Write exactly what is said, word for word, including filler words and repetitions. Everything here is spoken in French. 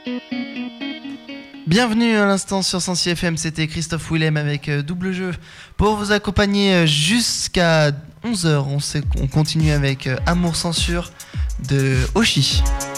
Bienvenue à l'instant sur Sensi F M, c'était Christophe Willem avec euh, Double Jeu pour vous accompagner euh, jusqu'à onze heures. On, sait, on continue avec euh, Amour Censure de Oshi.